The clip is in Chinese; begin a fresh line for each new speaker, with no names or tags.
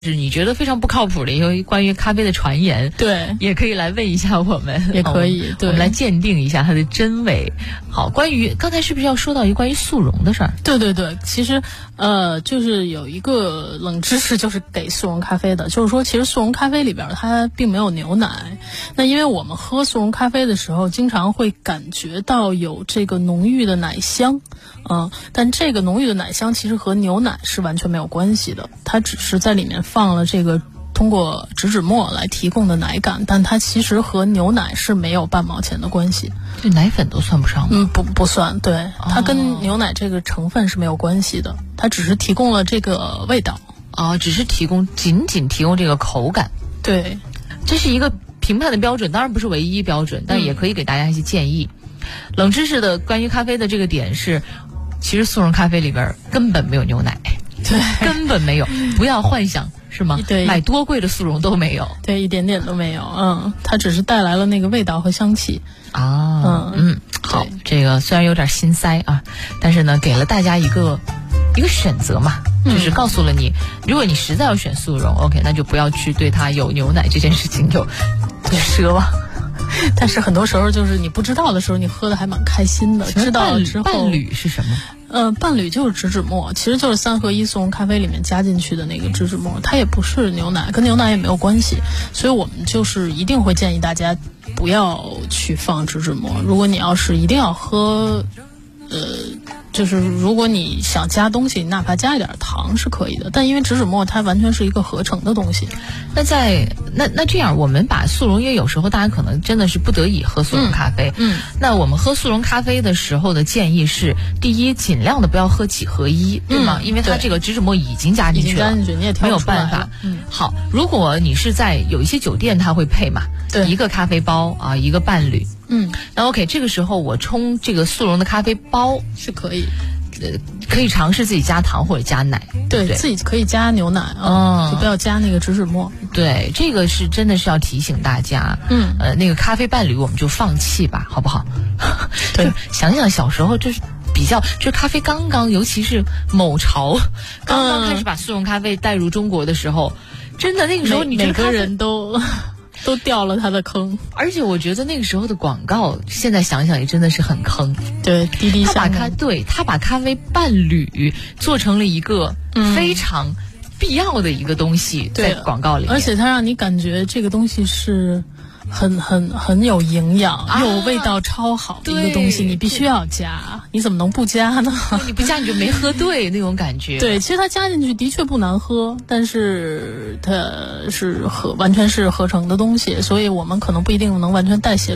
是你觉得非常不靠谱的一个关于咖啡的传言，
对，
也可以来问一下我们，
也可以，对，
我们来鉴定一下它的真伪。好，关于刚才是不是要说到一个关于速溶的事儿？
对对对，其实就是有一个冷知识，就是给速溶咖啡的，就是说其实速溶咖啡里边它并没有牛奶。那因为我们喝速溶咖啡的时候，经常会感觉到有这个浓郁的奶香，但这个浓郁的奶香其实和牛奶是完全没有关系的，它只是在里面放了这个通过植脂末来提供的奶感，但它其实和牛奶是没有半毛钱的关系。
这奶粉都算不上吗？
不算，对，它跟牛奶这个成分是没有关系的，它只是提供了这个味道。
只是仅仅提供这个口感。
对，
这是一个评判的标准，当然不是唯一标准，但也可以给大家一些建议。冷知识的关于咖啡的这个点是，其实速溶咖啡里边根本没有牛奶，
对，
根本没有，不要幻想。是吗？
对，
买多贵的速溶都没有，
对，一点点都没有。它只是带来了那个味道和香气
啊。好，这个虽然有点心塞啊，但是呢，给了大家一个选择嘛，就是告诉了你，如果你实在要选速溶 ，OK， 那就不要去对它有牛奶这件事情有奢望。
但是很多时候就是你不知道的时候，你喝的还蛮开心的。知道了之后，
伴侣是什么？
伴侣就是植脂末，其实就是3合1速溶咖啡里面加进去的那个植脂末，它也不是牛奶，跟牛奶也没有关系，所以我们就是一定会建议大家不要去放植脂末。如果你要是一定要喝，就是如果你想加东西，哪怕加一点糖是可以的，但因为植脂末它完全是一个合成的东西。
那这样，我们把速溶，因为有时候大家可能真的是不得已喝速溶咖啡。那我们喝速溶咖啡的时候的建议是，第一，尽量的不要喝几合一，对吗？因为它这个植脂末已经加进去了，
你也
没有办法。好，如果你是在有一些酒店，它会配嘛，一个咖啡包啊，一个伴侣。那 OK， 这个时候我冲这个速溶的咖啡包
是可以，
可以尝试自己加糖或者加奶，
对，自己可以加牛奶就不要加那个植脂末。
对，这个是真的是要提醒大家。那个咖啡伴侣我们就放弃吧，好不好？对，想想小时候就是咖啡尤其是某潮刚刚开始把速溶咖啡带入中国的时候，真的那个时候你
每个人都掉了他的坑，
而且我觉得那个时候的广告，现在想想也真的是很坑。
对，滴滴香，
他把咖啡伴侣做成了一个非常必要的一个东西，在广告里面，
而且它让你感觉这个东西是很有营养，又味道超好的一个东西，你必须要加，你怎么能不加呢？
你不加你就没喝对那种感觉。
对，其实它加进去的确不难喝，但是它是完全是合成的东西，所以我们可能不一定能完全代谢